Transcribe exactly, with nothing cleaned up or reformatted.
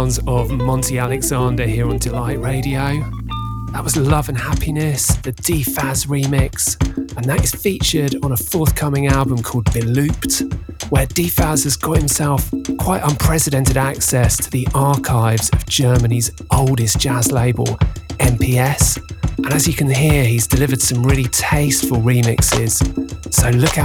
sounds of Monty Alexander here on Delight Radio. That was Love and Happiness, the D-Faz remix, and that is featured on a forthcoming album called Belooped, where D-Faz has got himself quite unprecedented access to the archives of Germany's oldest jazz label, M P S. And as you can hear, he's delivered some really tasteful remixes, so look out